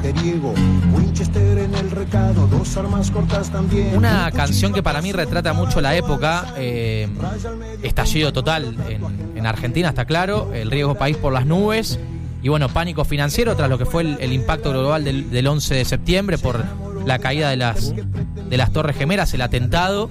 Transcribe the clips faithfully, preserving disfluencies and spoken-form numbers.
Winchester en el recado, dos armas cortas también. Una canción que para mí retrata mucho la época, eh, estallido total en, en Argentina, está claro, el riesgo país por las nubes y bueno, pánico financiero tras lo que fue el, el impacto global del, del once de septiembre por la caída de las, de las Torres Gemelas, el atentado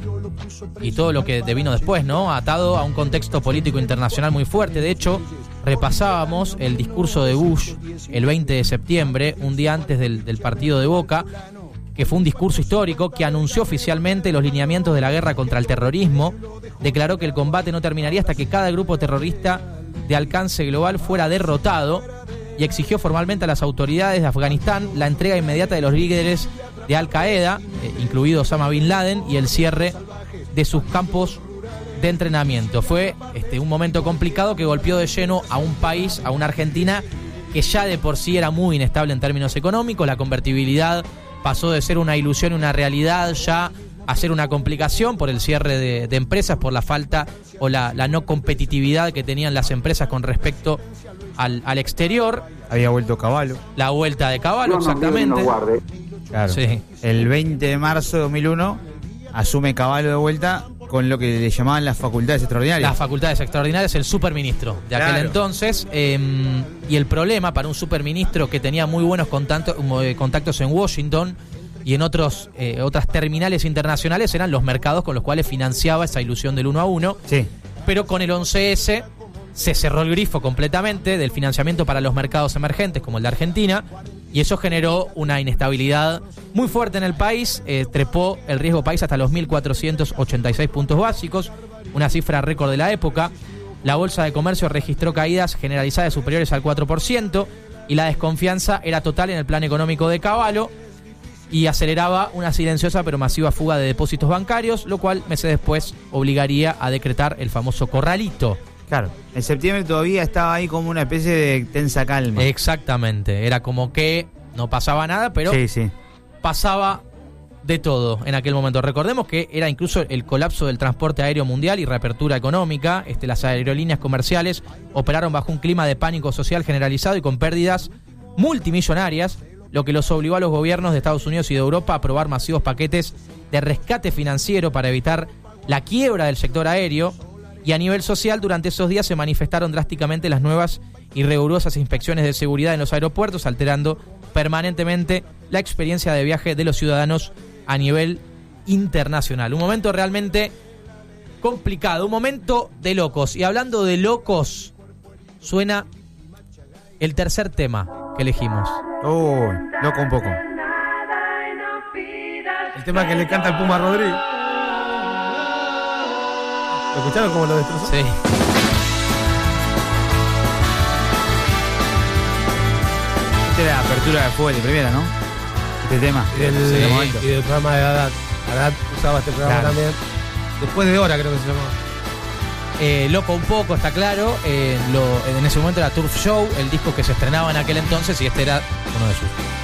y todo lo que devino después, ¿no? Atado a un contexto político internacional muy fuerte. De hecho, repasábamos el discurso de Bush el veinte de septiembre, un día antes del, del partido de Boca, que fue un discurso histórico que anunció oficialmente los lineamientos de la guerra contra el terrorismo, declaró que el combate no terminaría hasta que cada grupo terrorista de alcance global fuera derrotado y exigió formalmente a las autoridades de Afganistán la entrega inmediata de los líderes de Al Qaeda, eh, incluido Osama Bin Laden, y el cierre de sus campos de entrenamiento. Fue este, un momento complicado que golpeó de lleno a un país, a una Argentina que ya de por sí era muy inestable en términos económicos. La convertibilidad pasó de ser una ilusión y una realidad ya a ser una complicación por el cierre de, de empresas, por la falta o la, la no competitividad que tenían las empresas con respecto al, al exterior. Había vuelto Cavallo. La vuelta de Cavallo, no, no, exactamente. No claro. Sí. El veinte de marzo de dos mil uno asume Cavallo de vuelta con lo que le llamaban las facultades extraordinarias. Las facultades extraordinarias, el superministro de aquel claro. entonces. Eh, y el problema para un superministro que tenía muy buenos contactos, contactos en Washington y en otros eh, otras terminales internacionales eran los mercados con los cuales financiaba esa ilusión del uno a uno. Sí. Pero con el once ese se cerró el grifo completamente del financiamiento para los mercados emergentes como el de Argentina y eso generó una inestabilidad muy fuerte en el país, eh, trepó el riesgo país hasta los mil cuatrocientos ochenta y seis puntos básicos, una cifra récord de la época. La Bolsa de Comercio registró caídas generalizadas superiores al cuatro por ciento y la desconfianza era total en el plan económico de Cavallo y aceleraba una silenciosa pero masiva fuga de depósitos bancarios, lo cual meses después obligaría a decretar el famoso corralito. Claro, en septiembre todavía estaba ahí como una especie de tensa calma. Exactamente, era como que no pasaba nada, pero sí, sí. pasaba de todo en aquel momento. Recordemos que era incluso el colapso del transporte aéreo mundial y reapertura económica. Este, las aerolíneas comerciales operaron bajo un clima de pánico social generalizado y con pérdidas multimillonarias, lo que los obligó a los gobiernos de Estados Unidos y de Europa a aprobar masivos paquetes de rescate financiero para evitar la quiebra del sector aéreo. Y a nivel social, durante esos días se manifestaron drásticamente las nuevas y rigurosas inspecciones de seguridad en los aeropuertos, alterando permanentemente la experiencia de viaje de los ciudadanos a nivel internacional. Un momento realmente complicado, un momento de locos. Y hablando de locos, suena el tercer tema que elegimos. Oh, loco un poco. El tema que le canta el Puma Rodríguez. ¿Lo escucharon cómo lo destrozó? Sí. Esta era la apertura de Fútbol de Primera, ¿no? Este tema. Y del, sí. y del programa de Haddad. Haddad usaba este programa claro. también. Después de Hora creo que se llamaba. Eh, loco un poco, está claro. Eh, lo, en ese momento era Turf Show, el disco que se estrenaba en aquel entonces y este era uno de sus